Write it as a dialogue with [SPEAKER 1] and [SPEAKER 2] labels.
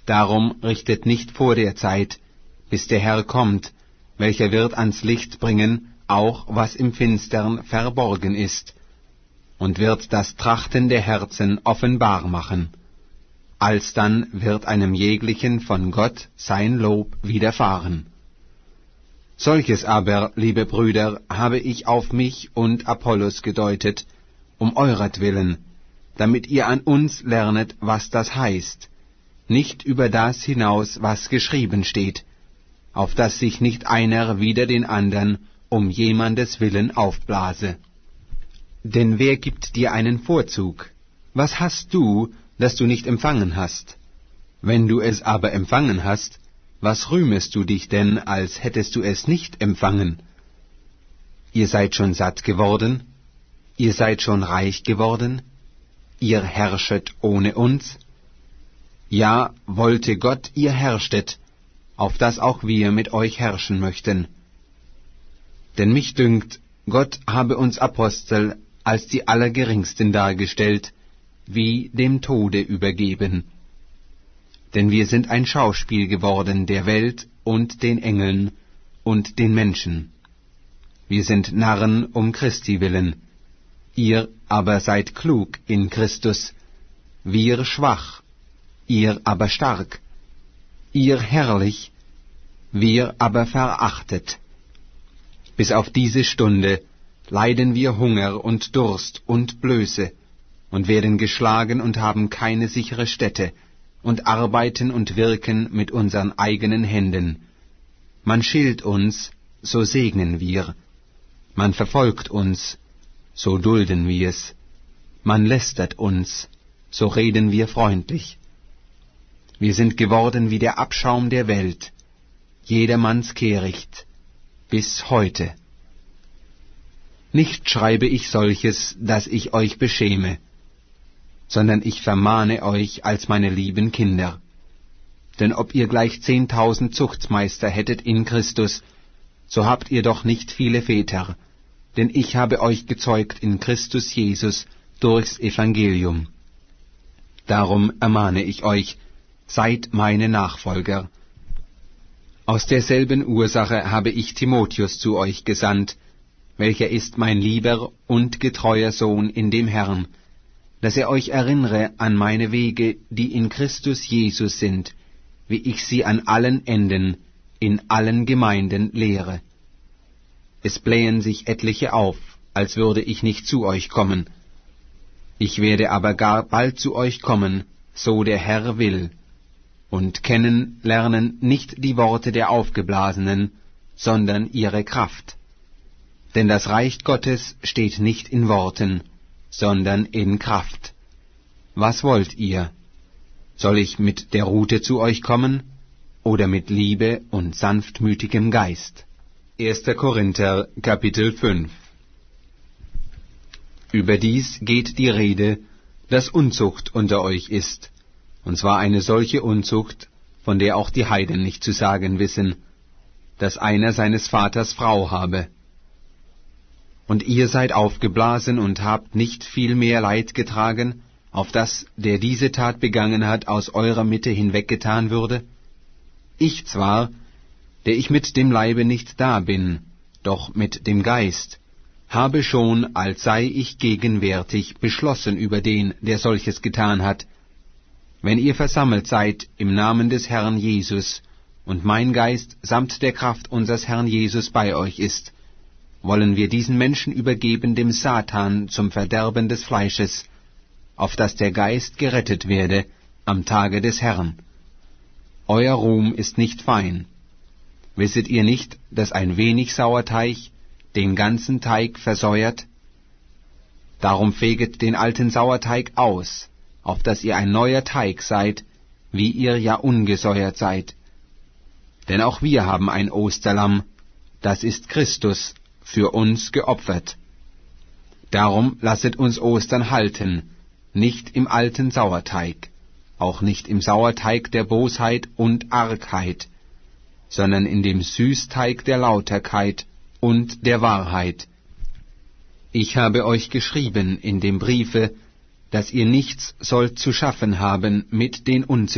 [SPEAKER 1] Darum richtet nicht vor der Zeit, bis der Herr kommt, welcher wird ans Licht bringen, auch was im Finstern verborgen ist, und wird das Trachten der Herzen offenbar machen. Alsdann wird einem jeglichen von Gott sein Lob widerfahren. Solches aber, liebe Brüder, habe ich auf mich und Apollos gedeutet, um euretwillen, damit ihr an uns lernet, was das heißt, nicht über das hinaus, was geschrieben steht, auf dass sich nicht einer wider den andern um jemandes Willen aufblase. Denn wer gibt dir einen Vorzug? Was hast du, das du nicht empfangen hast? Wenn du es aber empfangen hast, was rühmest du dich denn, als hättest du es nicht empfangen? Ihr seid schon satt geworden? Ihr seid schon reich geworden? Ihr herrschet ohne uns? Ja, wollte Gott, ihr herrschtet, auf dass auch wir mit euch herrschen möchten. Denn mich dünkt, Gott habe uns Apostel als die Allergeringsten dargestellt, wie dem Tode übergeben. Denn wir sind ein Schauspiel geworden der Welt und den Engeln und den Menschen. Wir sind Narren um Christi willen. Ihr aber seid klug in Christus, wir schwach, ihr aber stark, ihr herrlich, wir aber verachtet. Bis auf diese Stunde leiden wir Hunger und Durst und Blöße und werden geschlagen und haben keine sichere Stätte und arbeiten und wirken mit unseren eigenen Händen. Man schilt uns, so segnen wir. Man verfolgt uns, so dulden wir's. Man lästert uns, so reden wir freundlich. Wir sind geworden wie der Abschaum der Welt, jedermanns Kehricht, bis heute. Nicht schreibe ich solches, dass ich euch beschäme, sondern ich vermahne euch als meine lieben Kinder. Denn ob ihr gleich 10.000 Zuchtmeister hättet in Christus, so habt ihr doch nicht viele Väter, denn ich habe euch gezeugt in Christus Jesus durchs Evangelium. Darum ermahne ich euch, seid meine Nachfolger. Aus derselben Ursache habe ich Timotheus zu euch gesandt, welcher ist mein lieber und getreuer Sohn in dem Herrn, dass er euch erinnere an meine Wege, die in Christus Jesus sind, wie ich sie an allen Enden, in allen Gemeinden lehre. Es blähen sich etliche auf, als würde ich nicht zu euch kommen. Ich werde aber gar bald zu euch kommen, so der Herr will, und kennenlernen nicht die Worte der Aufgeblasenen, sondern ihre Kraft. Denn das Reich Gottes steht nicht in Worten, sondern in Kraft. Was wollt ihr? Soll ich mit der Rute zu euch kommen, oder mit Liebe und sanftmütigem Geist? 1. Korinther, Kapitel 5. Überdies geht die Rede, dass Unzucht unter euch ist, und zwar eine solche Unzucht, von der auch die Heiden nicht zu sagen wissen, dass einer seines Vaters Frau habe. Und ihr seid aufgeblasen und habt nicht viel mehr Leid getragen, auf dass der diese Tat begangen hat, aus eurer Mitte hinweggetan würde? Ich zwar, der ich mit dem Leibe nicht da bin, doch mit dem Geist, habe schon, als sei ich gegenwärtig, beschlossen über den, der solches getan hat. Wenn ihr versammelt seid im Namen des Herrn Jesus, und mein Geist samt der Kraft unseres Herrn Jesus bei euch ist, wollen wir diesen Menschen übergeben dem Satan zum Verderben des Fleisches, auf dass der Geist gerettet werde am Tage des Herrn. Euer Ruhm ist nicht fein. Wisset ihr nicht, dass ein wenig Sauerteig den ganzen Teig versäuert? Darum feget den alten Sauerteig aus, auf dass ihr ein neuer Teig seid, wie ihr ja ungesäuert seid. Denn auch wir haben ein Osterlamm, das ist Christus, für uns geopfert. Darum lasset uns Ostern halten, nicht im alten Sauerteig, auch nicht im Sauerteig der Bosheit und Argheit, sondern in dem Süßteig der Lauterkeit und der Wahrheit. Ich habe euch geschrieben in dem Briefe, dass ihr nichts sollt zu schaffen haben mit den